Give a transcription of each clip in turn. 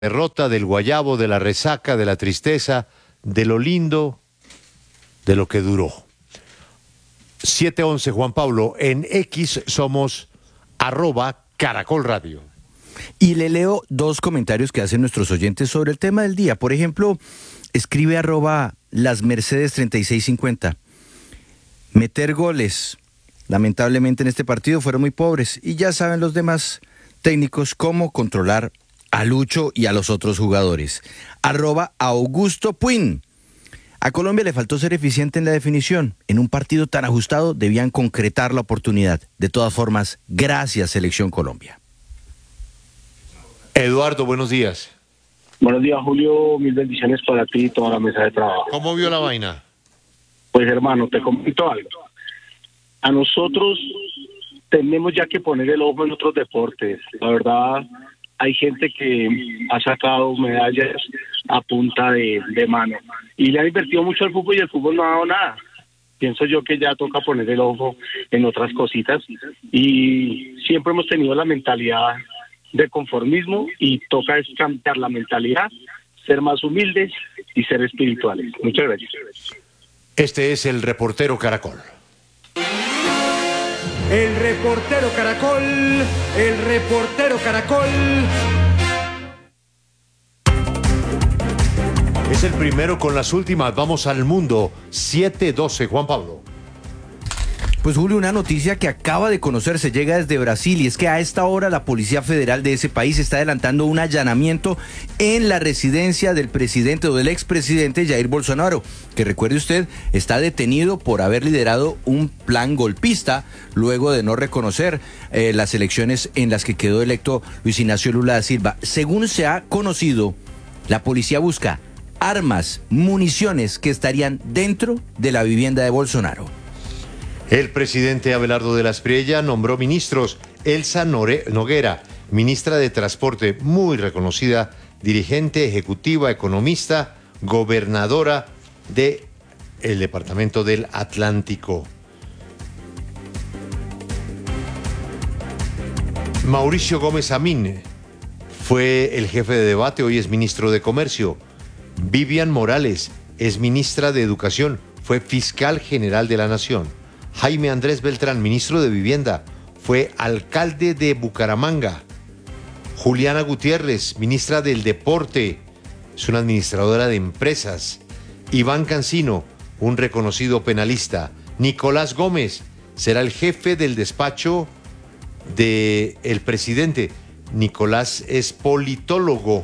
derrota, del guayabo, de la resaca, de la tristeza, de lo lindo, de lo que duró. 7:11, Juan Pablo, en X somos @Caracol Radio. Y le leo dos comentarios que hacen nuestros oyentes sobre el tema del día. Por ejemplo, escribe @LasMercedes3650. Meter goles, lamentablemente en este partido fueron muy pobres y ya saben los demás técnicos cómo controlar a Lucho y a los otros jugadores. @Augusto Puin. A Colombia le faltó ser eficiente en la definición. En un partido tan ajustado debían concretar la oportunidad. De todas formas, gracias Selección Colombia. Eduardo, buenos días. Buenos días, Julio. Mil bendiciones para ti y toda la mesa de trabajo. ¿Cómo vio la vaina? Pues, hermano, te comento algo. A nosotros tenemos ya que poner el ojo en otros deportes. La verdad, hay gente que ha sacado medallas a punta de mano. Y le ha invertido mucho al fútbol y el fútbol no ha dado nada. Pienso yo que ya toca poner el ojo en otras cositas. Y siempre hemos tenido la mentalidad de conformismo y toca es cambiar la mentalidad, ser más humildes y ser espirituales. Muchas gracias. Este es el reportero Caracol. El reportero Caracol, el reportero Caracol. Es el primero con las últimas. Vamos al mundo. 7:12, Juan Pablo. Pues Julio, una noticia que acaba de conocerse, llega desde Brasil, y es que a esta hora la Policía Federal de ese país está adelantando un allanamiento en la residencia del presidente o del expresidente Jair Bolsonaro, que recuerde usted, está detenido por haber liderado un plan golpista luego de no reconocer las elecciones en las que quedó electo Luis Ignacio Lula da Silva. Según se ha conocido, la policía busca armas, municiones que estarían dentro de la vivienda de Bolsonaro. El presidente Abelardo de la Espriella nombró ministros. Elsa Noguera, ministra de Transporte, muy reconocida, dirigente ejecutiva, economista, gobernadora del Departamento del Atlántico. Mauricio Gómez Amín fue el jefe de debate, hoy es ministro de Comercio. Vivian Morales es ministra de Educación, fue fiscal general de la Nación. Jaime Andrés Beltrán, ministro de Vivienda, fue alcalde de Bucaramanga. Juliana Gutiérrez, ministra del Deporte, es una administradora de empresas. Iván Cancino, un reconocido penalista. Nicolás Gómez será el jefe del despacho del presidente. Nicolás es politólogo.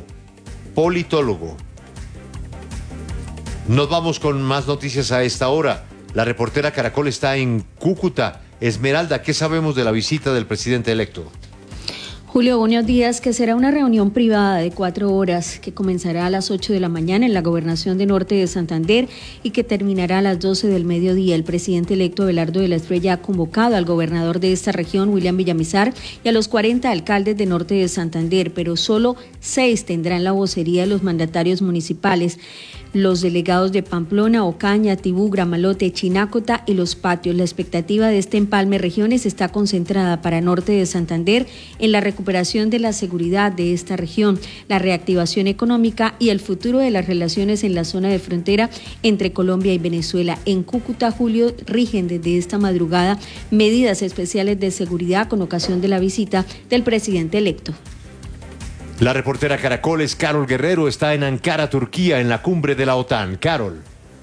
Nos vamos con más noticias a esta hora. La reportera Caracol está en Cúcuta. Esmeralda, ¿qué sabemos de la visita del presidente electo? Julio, buenos días, que será una reunión privada de 4 horas que comenzará a las 8 de la mañana en la gobernación de Norte de Santander y que terminará a las 12 del mediodía. El presidente electo Abelardo de la Espriella ha convocado al gobernador de esta región, William Villamizar, y a los 40 alcaldes de Norte de Santander, pero solo 6 tendrán la vocería de los mandatarios municipales. Los delegados de Pamplona, Ocaña, Tibú, Gramalote, Chinácota y Los Patios. La expectativa de este empalme regiones está concentrada para Norte de Santander en la recuperación de la seguridad de esta región, la reactivación económica y el futuro de las relaciones en la zona de frontera entre Colombia y Venezuela. En Cúcuta, Julio, rigen desde esta madrugada medidas especiales de seguridad con ocasión de la visita del presidente electo. La reportera Caracol es Carol Guerrero, está en Ankara, Turquía, en la cumbre de la OTAN. Carol.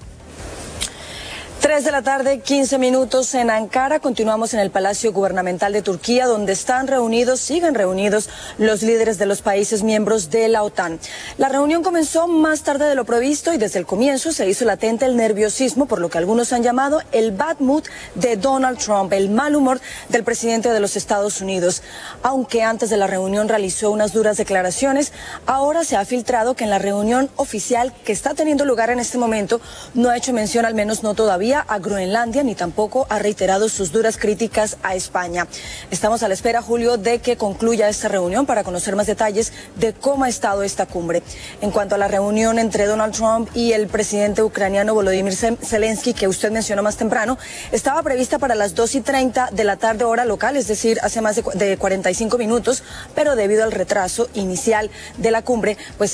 3 de la tarde, 15 minutos en Ankara. Continuamos en el Palacio Gubernamental de Turquía, donde siguen reunidos los líderes de los países miembros de la OTAN. La reunión comenzó más tarde de lo previsto y desde el comienzo se hizo latente el nerviosismo, por lo que algunos han llamado el bad mood de Donald Trump, el mal humor del presidente de los Estados Unidos. Aunque antes de la reunión realizó unas duras declaraciones, ahora se ha filtrado que en la reunión oficial que está teniendo lugar en este momento no ha hecho mención, al menos no todavía, a Groenlandia ni tampoco ha reiterado sus duras críticas a España. Estamos a la espera, Julio, de que concluya esta reunión para conocer más detalles de cómo ha estado esta cumbre. En cuanto a la reunión entre Donald Trump y el presidente ucraniano Volodymyr Zelensky, que usted mencionó más temprano, estaba prevista para las 2:30 de la tarde hora local, es decir, hace más de 45 minutos, pero debido al retraso inicial de la cumbre, pues